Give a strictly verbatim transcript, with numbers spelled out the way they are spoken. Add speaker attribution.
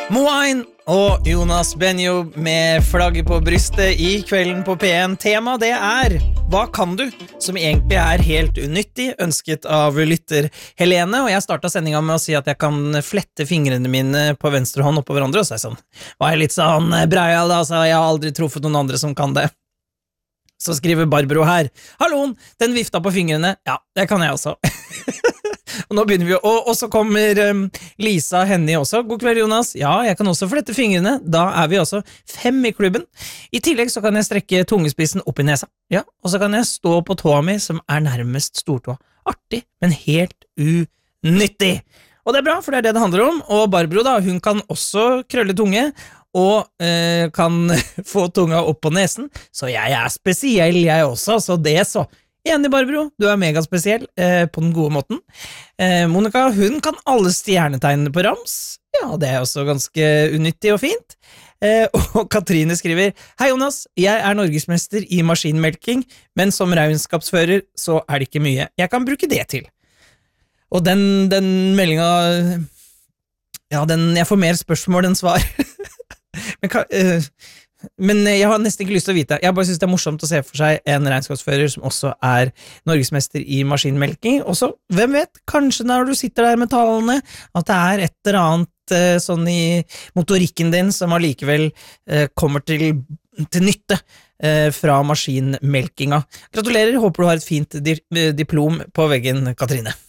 Speaker 1: Moain og Jonas Benjo med flagget på brystet i kvelden på P en. Tema det er Hva kan du? Som egentlig er helt unyttig, ønsket av lytter Helene. Og jeg startet sendingen med å si at jeg kan flette fingrene mine på venstre hånd oppå hverandre. Og så er jeg sånn, var jeg litt sånn breial da, så jeg har aldri truffet noen andre som kan det. Så skriver Barbro her, Halloen, den vifta på fingrene. Ja, det kan jeg også. Og nå begynner vi, og, og så kommer um, Lisa Henny også. God kveld, Jonas. Ja, jeg kan også flette fingrene. Da er vi også fem i klubben. I tillegg så kan jeg strekke tungespissen opp i nesa. Ja, og så kan jeg stå på tåa mi, som er nærmest stortåa. Artig, men helt unyttig. Og det er bra, for det er det det handler om. Og Barbro da, hun kan også krølle tunge, og eh, kan få tunga opp på nesen. Så jeg er spesiell, jeg også, så det så. Enig, Barbro, du er megaspesiell eh, på den gode måten. Eh, Monica, hun kan alle stjernetegnene på rams. Ja, det er også ganske unyttig og fint. Eh, og Katrine skriver, Hei Jonas, jeg er norgesmester i maskinmelking, men som regnskapsfører så er det ikke mye. Jeg kan bruke det til. Og den, den meldinga, ja, den, jeg får mer spørsmål enn svar. men kan... Eh, Men jeg har nesten ikke lyst til å vite. Jeg bare synes det er morsomt å se for seg en regnskapsfører som også er norgesmester i maskinmelking. Og så, hvem vet, kanskje når du sitter der med talene, at det er et eller annet eh, sånn i motorikken din som allikevel eh, kommer til, til nytte eh, fra maskinmelkinga. Gratulerer, håper du har et fint di- diplom på veggen, Katrine.